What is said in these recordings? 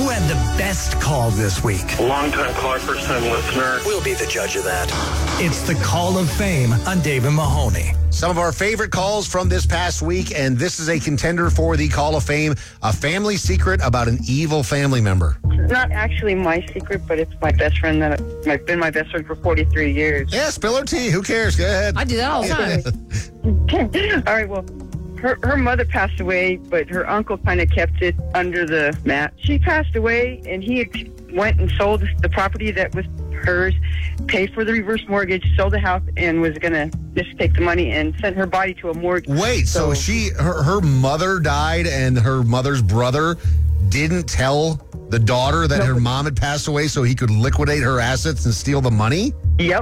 Who had the best call this week? Long-time caller, first-time listener. We'll be the judge of that. It's the Call of Fame on Dave and Mahoney. Some of our favorite calls from this past week, and this is a contender for the Call of Fame, a family secret about an evil family member. Not actually my secret, but it's my best friend that I've been my best friend for 43 years. Yeah, spill her tea. Who cares? Go ahead. I do that all the time. All right, well, her mother passed away, but her uncle kind of kept it under the mat. She passed away, and he went and sold the property that was hers, paid for the reverse mortgage, sold the house, and was going to just take the money and send her body to a morgue. Wait, so her mother died, and her mother's brother didn't tell the daughter that her mom had passed away so he could liquidate her assets and steal the money? Yep.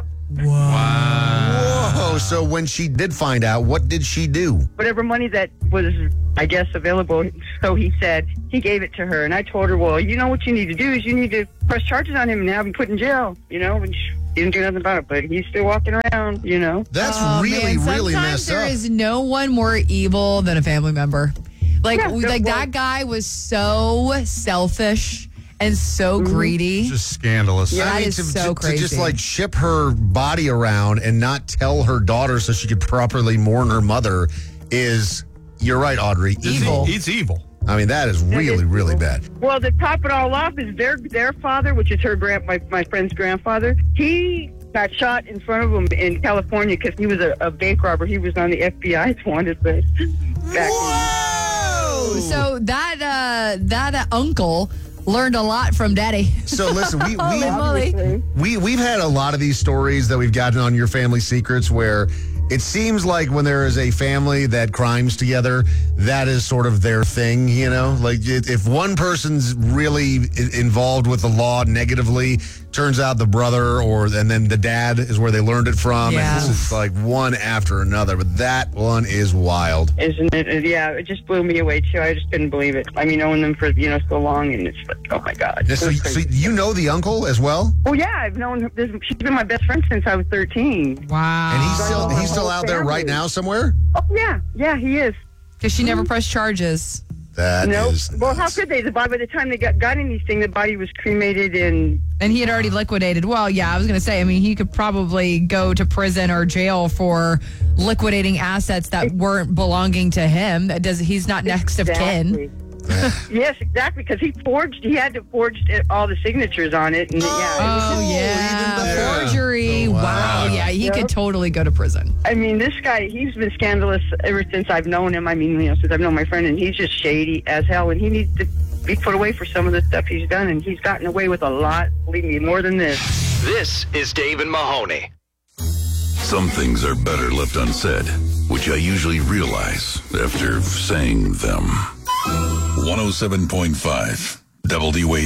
Whoa. So when she did find out, what did she do? Whatever money that was, I guess, available, so he said, he gave it to her. And I told her, well, you know what you need to do is you need to press charges on him and have him put in jail, and she didn't do nothing about it, but he's still walking around, That's really Sometimes messed there up. is no one more evil than a family member. Yeah, That guy was so selfish and so greedy. Just scandalous. Yeah. I mean, That is so to just crazy. ship her body around and not tell her daughter so she could properly mourn her mother is, you're right, Audrey, Evil. He's evil. I mean, that is really, really bad. Well, to top it all off is their father, which is my friend's grandfather. He got shot in front of him in California because he was a bank robber. He was on the FBI's wanted list. Whoa! So that uncle learned a lot from Daddy. So listen, Holy moly. we've had a lot of these stories that we've gotten on Your Family Secrets where it seems like when there is a family that crimes together, that is sort of their thing, Like if one person's really involved with the law negatively, turns out the brother and then the dad is where they learned it from. Yeah. And this is like one after another, but that one is wild. Isn't it? Yeah, it just blew me away, too. I just couldn't believe it. I mean, knowing them for, so long, and it's like, oh, my God. So you know the uncle as well? Oh, yeah, I've known her. She's been my best friend since I was 13. Wow. And he's still out there right now somewhere? Oh, yeah. Yeah, he is. Because she never pressed charges. That Nope. is Well, how nuts. could they? By the time they got anything, the body was cremated and... And he had already liquidated. Well, yeah, I was going to say, he could probably go to prison or jail for liquidating assets that weren't belonging to him. He's not next of kin. Yes, exactly, because he had to forge all the signatures on it. And Oh, yeah. Forgery. Oh, wow. Wow. Yeah, he could totally go to prison. I mean, this guy, he's been scandalous ever since I've known him. I mean, since I've known my friend, and he's just shady as hell, and he needs to be put away for some of the stuff he's done, and he's gotten away with a lot, believe me, more than this. This is Dave and Mahoney. Some things are better left unsaid, which I usually realize after saying them. 107.5 WAFC.